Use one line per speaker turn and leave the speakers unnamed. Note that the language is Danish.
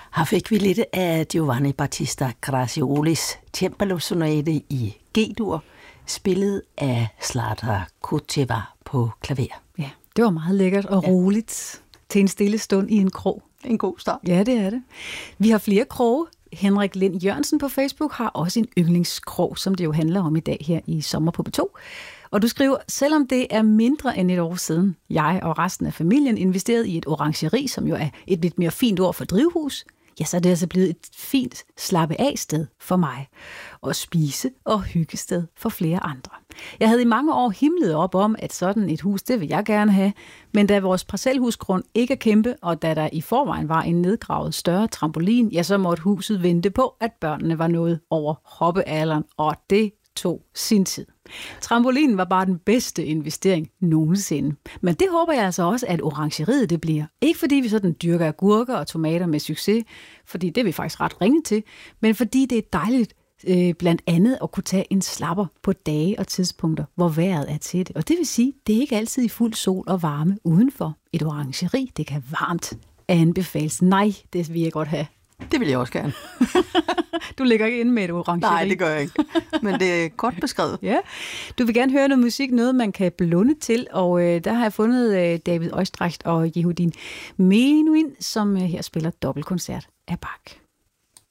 Her fik vi lidt af Giovanni Battista Graciolis cembalo-sonate i G-dur, spillet af Zlata Kočeva på klaver.
Ja, det var meget lækkert og roligt til en stille stund i en krog.
En god start.
Ja, det er det. Vi har flere kroge. Henrik Lind Jørgensen på Facebook har også en yndlingskrog, som det jo handler om i dag her i Sommer på P2. Og du skriver, selvom det er mindre end et år siden, jeg og resten af familien investerede i et orangeri, som jo er et lidt mere fint ord for drivhus, ja, så er det altså blevet et fint slappe-af-sted for mig. Og spise- og hyggested for flere andre. Jeg havde i mange år himlet op om, at sådan et hus, det vil jeg gerne have. Men da vores parcelhusgrund ikke er kæmpe, og da der i forvejen var en nedgravet større trampolin, ja, så måtte huset vente på, at børnene var nået over hoppealderen, og det tog sin tid. Trampolinen var bare den bedste investering nogensinde. Men det håber jeg altså også, at orangeriet det bliver. Ikke fordi vi sådan dyrker agurker og tomater med succes, fordi det er vi faktisk ret ringe til, men fordi det er dejligt blandt andet at kunne tage en slapper på dage og tidspunkter, hvor vejret er til det. Og det vil sige, det er ikke altid i fuld sol og varme udenfor. Et orangeri, det kan varmt anbefales. Nej, det vil jeg godt have.
Det vil jeg også gerne.
Du ligger ikke inde med et orangeri.
Nej, det gør jeg ikke. Men det er godt beskrevet.
Ja. Du vil gerne høre noget musik, noget man kan blunde til, og der har jeg fundet David Oistrakh og Yehudin Menuhin, som her spiller dobbeltkoncert af Bach.